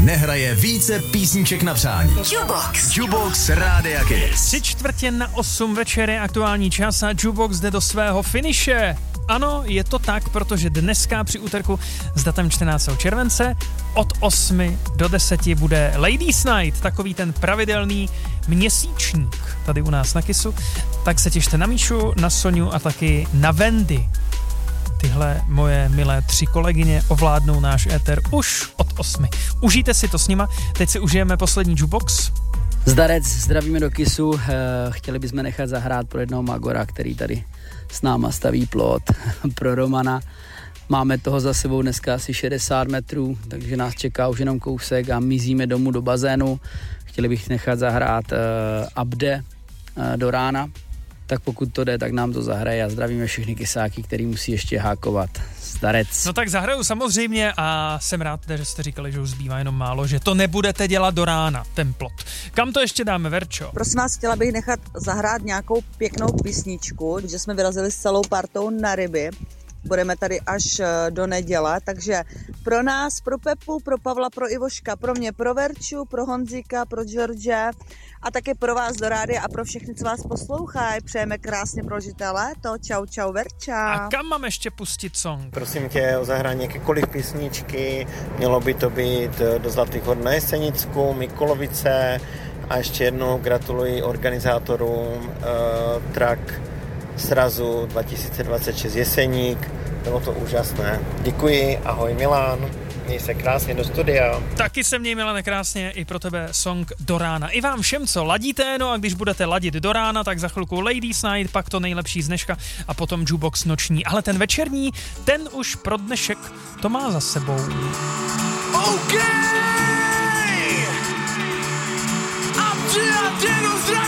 nehraje více písniček na přání. Jukebox Rádia Kiss. 7:45 večer je aktuální čas a Jukebox jde do svého finiše. Ano, je to tak, protože dneska při úterku s datem 14. července od 8 do 10 bude Ladies Night, takový ten pravidelný měsíčník tady u nás na Kissu. Tak se těšte na Míšu, na Soňu a taky na Wendy. Tyhle moje milé 3 kolegyně ovládnou náš éter už od 8. Užijte si to s nima, teď si užijeme poslední Jukebox. Zdarec, zdravíme do Kissu, chtěli bychom nechat zahrát pro jednoho Magora, který tady s náma staví plot pro Romana. Máme toho za sebou dneska asi 60 metrů, takže nás čeká už jenom kousek a mizíme domů do bazénu. Chtěli bych nechat zahrát Abde do rána, tak pokud to jde, tak nám to zahraje a zdravíme všechny kysáky, který musí ještě hákovat. Zdarec. No tak zahraju samozřejmě a jsem rád, že jste říkali, že už zbývá jenom málo, že to nebudete dělat do rána, ten plot. Kam to ještě dáme, Verčo? Prosím vás, chtěla bych nechat zahrát nějakou pěknou písničku, že jsme vyrazili s celou partou na ryby. Budeme tady až do neděle, takže pro nás, pro Pepu, pro Pavla, pro Ivoška, pro mě, pro Verču, pro Honzíka, pro George a také pro vás do rádia a pro všechny, co vás poslouchají. Přejeme krásně prožité léto. Čau, čau, Verča. A kam mám ještě pustit song? Prosím tě o zahrání jakékoliv písničky, mělo by to být do Zlatých hor na Jesenicku, Mikolovice a ještě jednou gratuluji organizátorům track srazu 2026 Jeseník, bylo to úžasné. Děkuji, ahoj Milan, měj se krásně do studia. Taky se měj, Milane, krásně, i pro tebe song do rána. I vám všem, co ladíte, no a když budete ladit do rána, tak za chvilku Ladies Night, pak to nejlepší z dneška a potom Jukebox noční. Ale ten večerní, ten už pro dnešek to má za sebou. OK! A přijatě do zdraví!